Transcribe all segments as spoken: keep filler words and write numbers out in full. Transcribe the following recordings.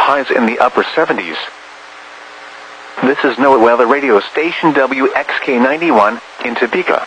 highs in the upper seventies. This is NOAA Weather Radio Station W X K ninety-one in Topeka.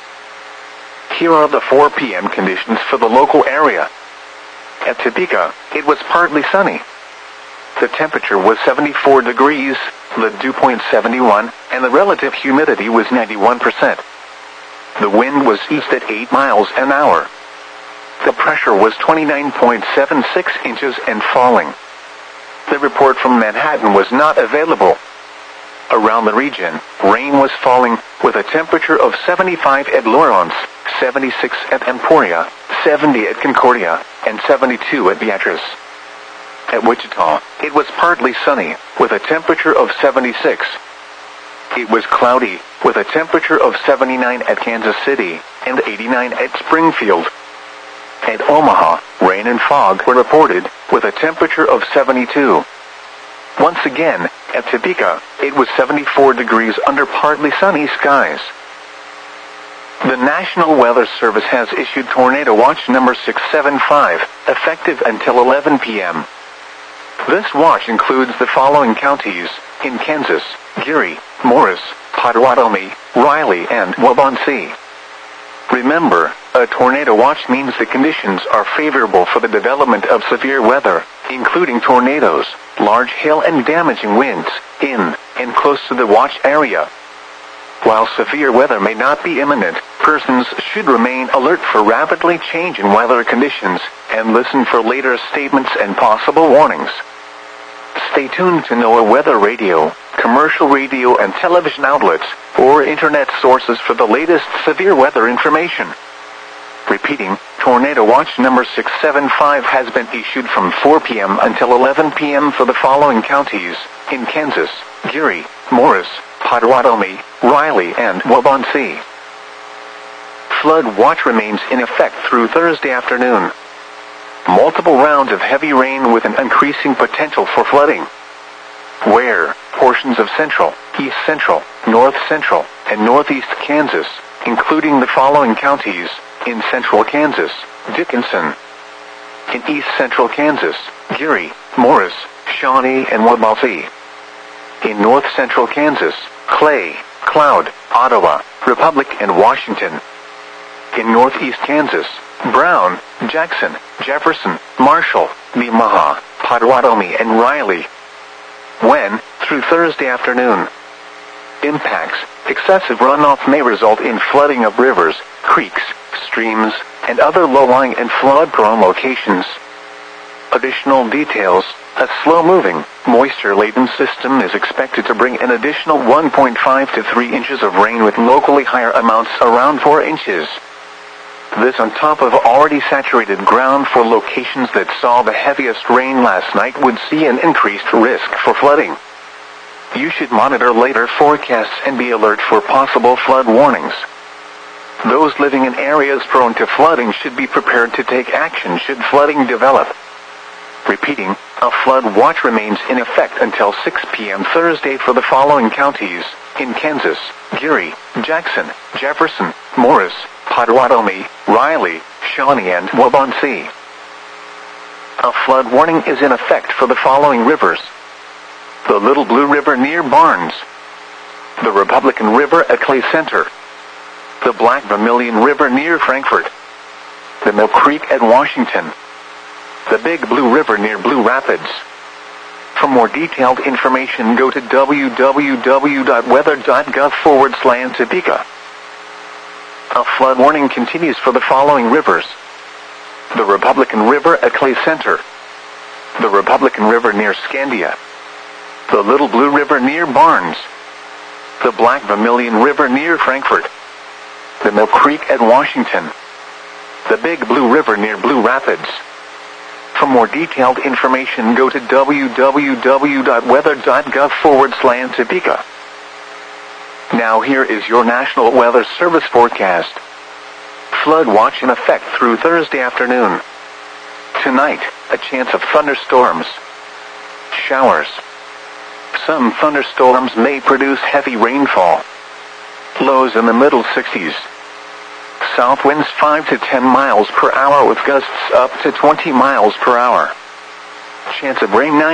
Here are the four p m conditions for the local area. At Topeka, it was partly sunny. The temperature was seventy-four degrees, the dew point seventy-one, and the relative humidity was ninety-one percent. The wind was east at eight miles an hour. The pressure was twenty-nine point seven six inches and falling. The report from Manhattan was not available. Around the region, rain was falling, with a temperature of seventy-five at Lawrence, seventy-six at Emporia, seventy at Concordia, and seventy-two at Beatrice. At Wichita, it was partly sunny, with a temperature of seventy-six. It was cloudy, with a temperature of seventy-nine at Kansas City, and eighty-nine at Springfield. At Omaha, rain and fog were reported, with a temperature of seventy-two. Once again, at Topeka, it was seventy-four degrees under partly sunny skies. The National Weather Service has issued Tornado Watch number six seven five, effective until eleven p m This watch includes the following counties in Kansas: Geary, Morris, Pottawatomie, Riley, and Waubonsee. Remember, a tornado watch means the conditions are favorable for the development of severe weather, including tornadoes, large hail and damaging winds, in and close to the watch area. While severe weather may not be imminent, persons should remain alert for rapidly changing weather conditions and listen for later statements and possible warnings. Stay tuned to NOAA Weather Radio, commercial radio and television outlets, or internet sources for the latest severe weather information. Repeating, Tornado Watch number six seven five has been issued from four p m until eleven p m for the following counties in Kansas: Geary, Morris, Pottawatomie, Riley, and Waubonsee. Flood watch remains in effect through Thursday afternoon. Multiple rounds of heavy rain with an increasing potential for flooding. Where portions of central, east central, north central, and northeast Kansas, including the following counties: in central Kansas, Dickinson; in east central Kansas, Geary, Morris, Shawnee, and Waubonsee; in north central Kansas, Clay, Cloud, Ottawa, Republic, and Washington; in northeast Kansas, Brown, Jackson, Jefferson, Marshall, Nemaha, Pottawatomie, and Riley. When, through Thursday afternoon. Impacts: excessive runoff may result in flooding of rivers, creeks, streams, and other low-lying and flood-prone locations. Additional details: a slow-moving, moisture-laden system is expected to bring an additional one point five to three inches of rain with locally higher amounts around four inches. This on top of already saturated ground for locations that saw the heaviest rain last night would see an increased risk for flooding. You should monitor later forecasts and be alert for possible flood warnings. Those living in areas prone to flooding should be prepared to take action should flooding develop. Repeating, a flood watch remains in effect until six p m Thursday for the following counties in Kansas: Geary, Jackson, Jefferson, Morris, Pottawatomie, Riley, Shawnee, and Waubonsee. A flood warning is in effect for the following rivers: the Little Blue River near Barnes, the Republican River at Clay Center, the Black Vermilion River near Frankfort, the Mill Creek at Washington, the Big Blue River near Blue Rapids. For more detailed information, go to w w w dot weather dot gov forward slash Topeka. A flood warning continues for the following rivers: the Republican River at Clay Center, the Republican River near Scandia, the Little Blue River near Barnes, the Black Vermilion River near Frankfort, the Mill Creek at Washington, the Big Blue River near Blue Rapids. For more detailed information, go to w w w dot weather dot gov forward slash Topeka. Now here is your National Weather Service forecast. Flood watch in effect through Thursday afternoon. Tonight, a chance of thunderstorms. Showers. Some thunderstorms may produce heavy rainfall. Lows in the middle sixties. South winds five to ten miles per hour with gusts up to twenty miles per hour. Chance of rain nine